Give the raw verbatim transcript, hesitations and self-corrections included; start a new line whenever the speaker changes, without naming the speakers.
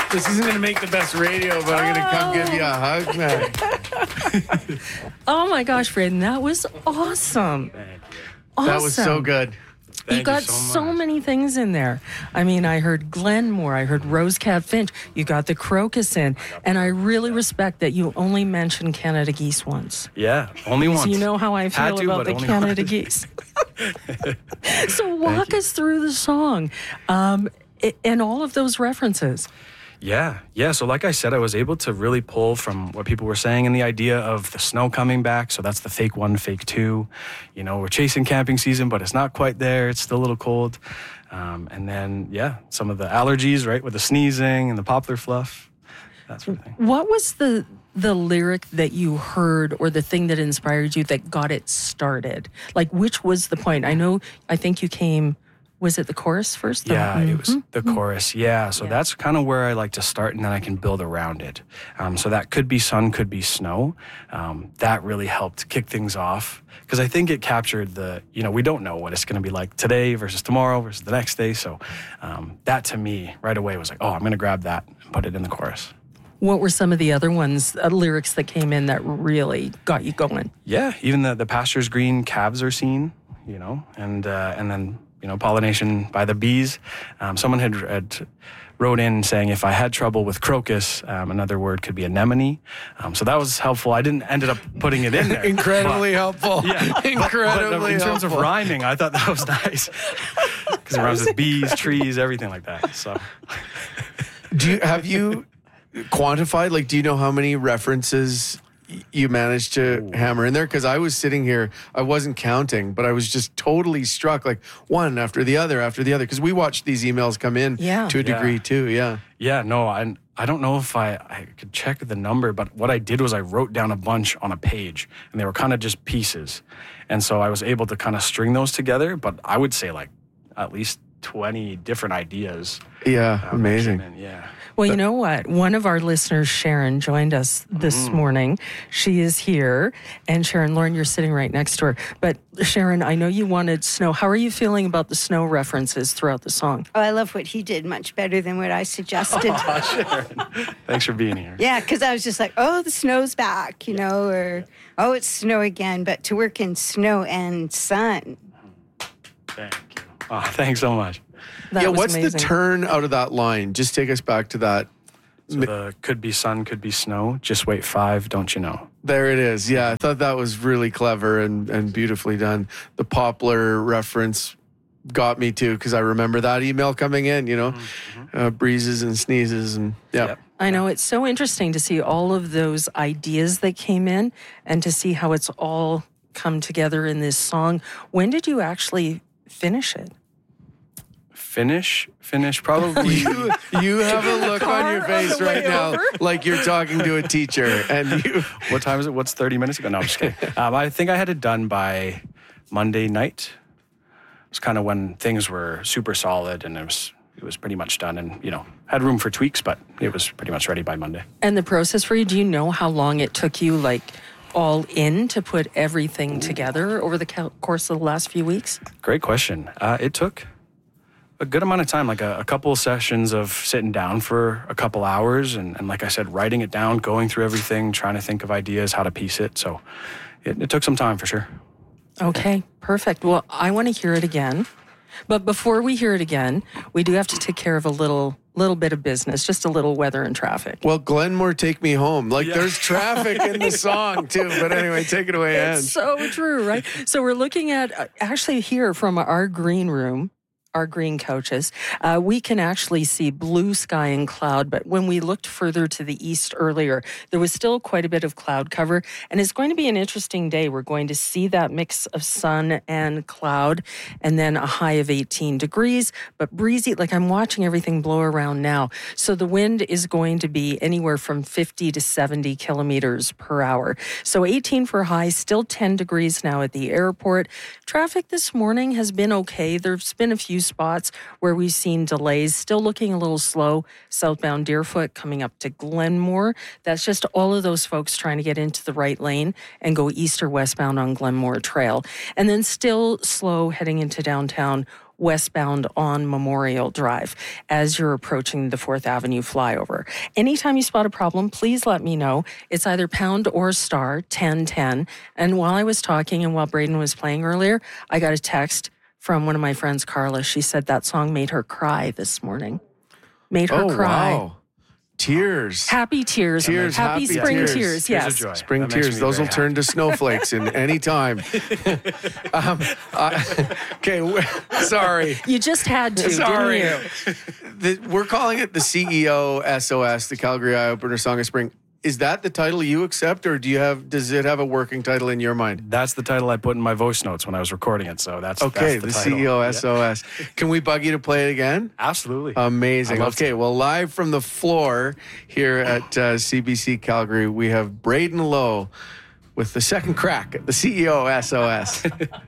This isn't going to make the best radio, but I'm going to come give you a hug, man.
Oh my gosh, Braden, that was awesome. Awesome.
That was so good.
You got so, so many things in there. I mean, I heard Glenmore, I heard Rosecat Finch, you got the crocus in, and I really respect that you only mentioned Canada geese once.
Yeah, only once.
So you know how I feel
to,
about the Canada
once.
geese. So walk us through the song um, and all of those references.
Yeah, yeah. So like I said, I was able to really pull from what people were saying and the idea of the snow coming back. So that's the fake one, fake two. You know, we're chasing camping season, but it's not quite there. It's still a little cold. Um, and then, yeah, some of the allergies, right, with the sneezing and the poplar fluff, that sort of thing.
What was the the lyric that you heard or the thing that inspired you that got it started? Like, which was the point? I know, I think you came... Was it the chorus first? The,
yeah,
mm-hmm.
it was the chorus. Yeah, so
yeah.
that's kind of where I like to start, and then I can build around it. Um, so that could be sun, could be snow. Um, that really helped kick things off because I think it captured the, you know, we don't know what it's going to be like today versus tomorrow versus the next day. So um, that to me right away was like, oh, I'm going to grab that and put it in the chorus.
What were some of the other ones, uh, lyrics that came in that really got you going?
Yeah, even the, the pastures green, calves are seen, you know, and uh, and then, you know, pollination by the bees. Um, someone had, had wrote in saying if I had trouble with crocus, um, another word could be anemone. Um, so that was helpful. I didn't ended up putting it in there.
Incredibly
but,
helpful.
Yeah,
incredibly
but, but in terms
helpful.
of rhyming, I thought that was nice because it rhymes with bees, trees, everything like that. So,
do you have you quantified? Like, do you know how many references you managed to Ooh. hammer in there? Because I was sitting here, I wasn't counting, but I was just totally struck, like one after the other after the other. Because we watched these emails come in
yeah.
to a degree
yeah.
too. Yeah.
Yeah. No, I I don't know if I I could check the number, but what I did was I wrote down a bunch on a page, and they were kind of just pieces, and so I was able to kind of string those together. But I would say like at least twenty different ideas.
Yeah.
um,
Amazing.
in, yeah.
Well, you know what? One of our listeners, Sharon, joined us this mm. morning. She is here. And Sharon, Lauren, you're sitting right next to her. But Sharon, I know you wanted snow. How are you feeling about the snow references throughout the song?
Oh, I love what he did much better than what I suggested.
Oh, Sharon. Thanks for being here.
Yeah, because I was just like, oh, the snow's back, you know, or, oh, it's snow again. But to work in snow and sun.
Thank you. Oh, thanks so much.
That
yeah,
was
what's
amazing.
the turn out of that line? Just take us back to that.
So the could be sun, could be snow. Just wait five, don't you know?
There it is. Yeah, I thought that was really clever and, and beautifully done. The poplar reference got me too, because I remember that email coming in, you know, mm-hmm. uh, breezes and sneezes. And yeah.
Yep.
I know, it's so interesting to see all of those ideas that came in and to see how it's all come together in this song. When did you actually finish it?
Finish, finish, probably.
you, you have a look on your face
on
right now
over.
like you're talking to a teacher. And you.
What time is it? What's thirty minutes ago? No, I'm just kidding. Um, I think I had it done by Monday night. It was kind of when things were super solid and it was it was pretty much done and, you know, had room for tweaks, but it was pretty much ready by Monday.
And the process for you, do you know how long it took you, like, all in to put everything Ooh. together over the course of the last few weeks?
Great question. Uh, it took a good amount of time, like a, a couple of sessions of sitting down for a couple hours. And, and like I said, writing it down, going through everything, trying to think of ideas, how to piece it. So it, it took some time for sure.
Okay, perfect. Well, I want to hear it again. But before we hear it again, we do have to take care of a little little bit of business, just a little weather and traffic.
Well, Glenmore, take me home. Like,
yeah.
there's traffic in the song, too. But anyway, take it away, Ange.
It's so true, right? So we're looking at, uh, actually here from our green room, our green couches, uh, we can actually see blue sky and cloud. But when we looked further to the east earlier, there was still quite a bit of cloud cover. And it's going to be an interesting day. We're going to see that mix of sun and cloud, and then a high of eighteen degrees, but breezy. Like, I'm watching everything blow around now. So the wind is going to be anywhere from fifty to seventy kilometers per hour. So eighteen for high, still ten degrees now at the airport. Traffic this morning has been okay. There's been a few spots where we've seen delays, still looking a little slow. Southbound Deerfoot coming up to Glenmore. That's just all of those folks trying to get into the right lane and go east or westbound on Glenmore Trail. And then still slow heading into downtown westbound on Memorial Drive as you're approaching the fourth Avenue flyover. Anytime you spot a problem, please let me know. It's either pound or star ten ten. And while I was talking and while Braden was playing earlier, I got a text from one of my friends, Carla. She said that song made her cry this morning. Made her
Oh,
cry.
wow. Tears.
Happy tears.
Tears,
Happy,
happy
spring
tears.
tears.
Tears
Yes.
of joy.
Spring
That makes
tears.
me
Those will
very
turn to snowflakes in any time. um, I- okay, we- sorry.
You just had to,
Sorry.
didn't you?
The, we're calling it the C E O S O S, the Calgary Eye Opener Song of Spring. Is that the title you accept, or do you have? Does it have a working title in your mind?
That's the title I put in my voice notes when I was recording it. So that's
Okay,
that's the,
the
title.
C E O
Yeah.
S O S. Can we bug you to play it again?
Absolutely.
Amazing.
I'd love
Okay,
to.
well, live from the floor here at uh, C B C Calgary, we have Braden Lowe with the second crack at the C E O S O S.